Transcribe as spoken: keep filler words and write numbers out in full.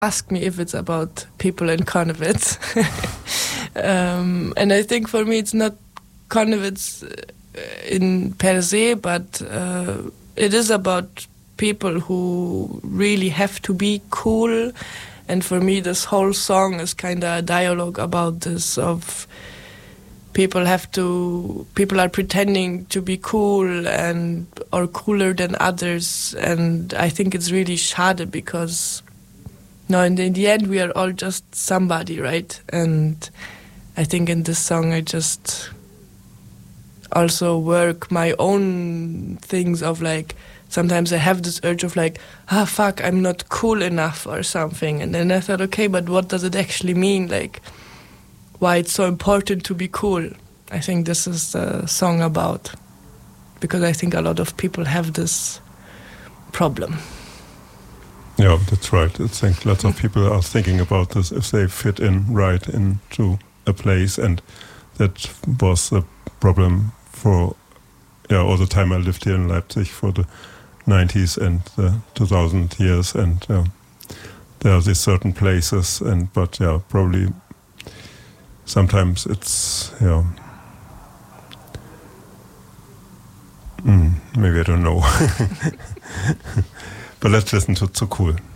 ask me if it's about people in Konnewitz. um, and I think for me it's not Konnewitz in per se, but uh, it is about people who really have to be cool. And for me this whole song is kind of a dialogue about this, of people have to, people are pretending to be cool and or cooler than others. And I think it's really schade because no, in the, in the end we are all just somebody, right? And I think in this song I just also work my own things of like, sometimes I have this urge of like, ah, fuck, I'm not cool enough or something. And then I thought, okay, but what does it actually mean? Like, why it's so important to be cool. I think this is the song about, because I think a lot of people have this problem. Yeah, that's right. I think lots of people are thinking about this, if they fit in right into a place, and that was a problem for yeah all the time I lived here in Leipzig for the nineties and the two thousand years, and uh, there are these certain places, and but yeah, probably sometimes it's yeah mm, maybe I don't know. But let's listen to Zu Cool.